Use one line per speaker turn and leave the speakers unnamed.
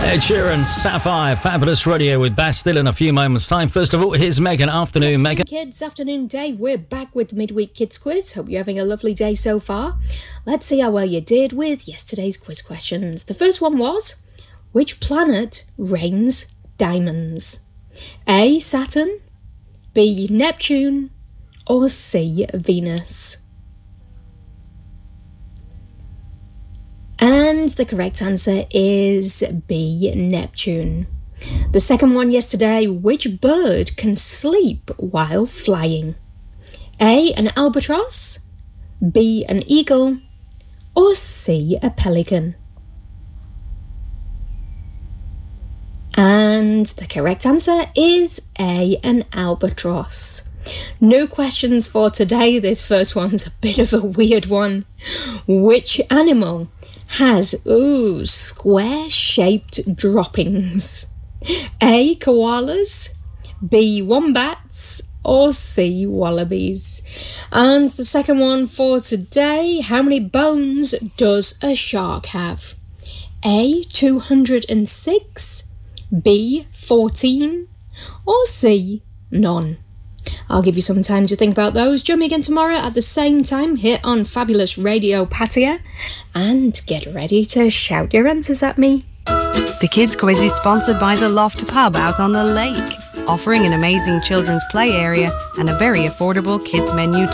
Ed Sheeran, Sapphire, Fabulous Radio with Bastille in a few moments' time. First of all, here's Megan. Afternoon, Megan.
Kids, afternoon, Dave. We're back with the Midweek Kids Quiz. Hope you're having a lovely day so far. Let's see how well you did with yesterday's quiz questions. The first one was, which planet rains diamonds? A, Saturn, B, Neptune, or C, Venus? And the correct answer is B, Neptune. The second one yesterday, which bird can sleep while flying? A, an albatross, B, an eagle, or C, a pelican? And the correct answer is A, an albatross. No questions for today. This first one's a bit of a weird one. Which animal has square-shaped droppings? A, koalas, B, wombats, or C, wallabies? And the second one for today, how many bones does a shark have? A, 206, B, 14, or C, none? I'll give you some time to think about those. Join me again tomorrow at the same time here on Fabulous Radio Pattaya. And get ready to shout your answers at me.
The Kids Quiz is sponsored by the Loft Pub out on the lake, offering an amazing children's play area and a very affordable kids menu